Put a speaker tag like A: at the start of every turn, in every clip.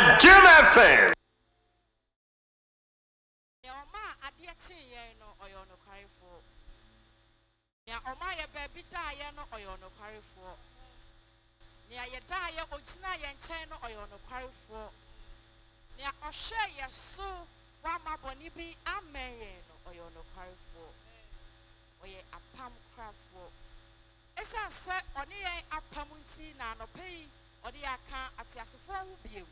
A: at Jim FM.
B: Nia ye die otina ye nchen no oyo no kwarefo nia ohwe ye so wa maboni bi amen ye no oyo no kwarefo oye apam krafo esa se oni ye apam nti na no pei odi aka atiasefo hu biem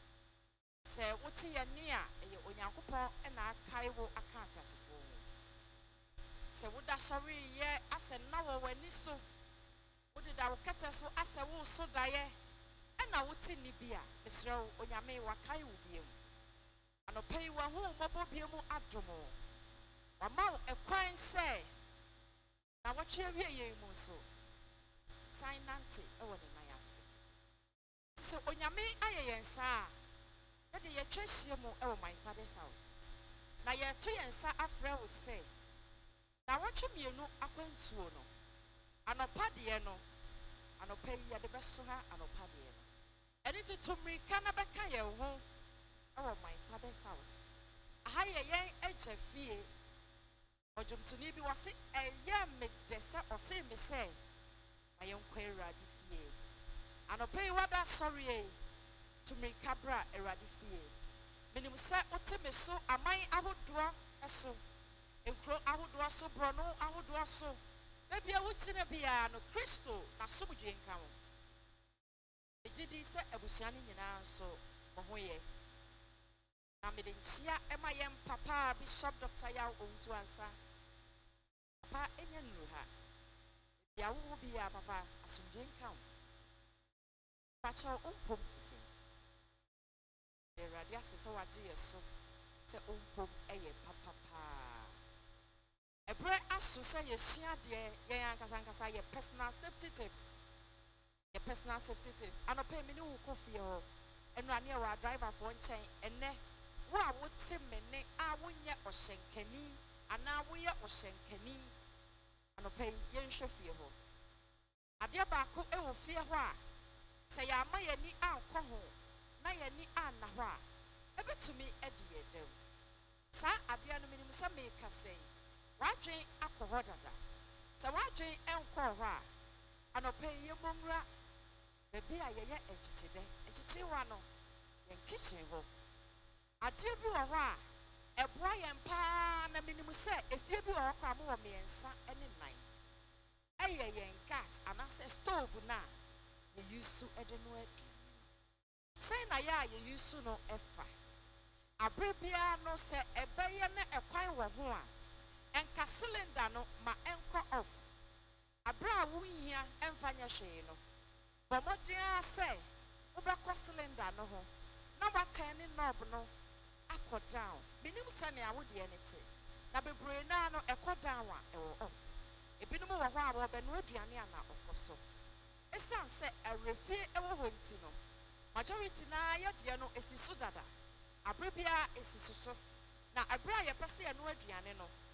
B: se wuti ye nia ye onyankopon e na akai wo aka atiasefo se wuda sori ye ase na wo wani so da wokete so asewo so daye na wuti ni bia esrew onyame wakai wo biem anopai wa hu mobo biem adomo wama ekwan se na wotwe wie ye mu so signante e wo ne nayase so onyame ayeyen sa e de ye twehie mu e wo my father's house na ye to yensa afre wo se na wotwe mienu akwantuo no anopa de no anopai ya de beso ha anopa de no eni tutumri kana beka ye ho ewo my father's house aha ye yen eje fie ojumtuni bi wase eye me desa ose me se ayen kwa erade fie anopai wada sorry e tumri kabra erade fie minim se oteme so aman ahodro eso enkro ahodro so brono ahodro so maybe I would say no Christo, na so much income. The GD said a bushani in so Mohoye. I made in Chia M.I.M. Papa, Bishop Dr. Yao Onswansa. Papa, and you knew her. Yao will be a papa, as some income. Patch our own pump to sing. The radias is so a so the own pump a papa. Ebre asu say ye shia de ye ankasa ye personal safety tips. Ye personal safety tips. Anope me ni wo kofie ho. Enu ane wa driver for nchen enne wo a wo te mene a wo nye ohyenkani ana wo ye ohyenkani. Anope ye nhwe fie ho. Ade ba ko e wo fie ho a say ya ma ye ni anko ho na ye ni anna ho a ebetumi edi ye dem. Sa ade anu minim se me kasei Wadwen akọhọ dada. Sa wadwen enkọ hɔ a anọpɛ ye momra bebi a yeye echichide. Echichi wa no yen kitchen hɔ. Ade bi wɔ hɔ a ɛboa yen pa na minim sɛ efie bi wɔ hɔ kwa mo wɔ miensa ne nan. Ɛyɛ yen gas anase stove na ye use ɛde no aduane. Sɛ na ya ye use no ɛfa. Abre bia no sɛ ɛbɛyɛ na ɛkwan wɔ ho a enka cylinder no ma enko off abra wo hia emfa nya hwee no bomodea se obekọ cylinder no ho na wa turn knob no akọ down minim se na wo de enete na bebre na no ekọ down a ewo off ebinum wo ho a wo be no aduane ana okoso esan se arefie ewo ho nti no majority na ye de no esisu dada abra bia esisu so na abra ye pese no aduane no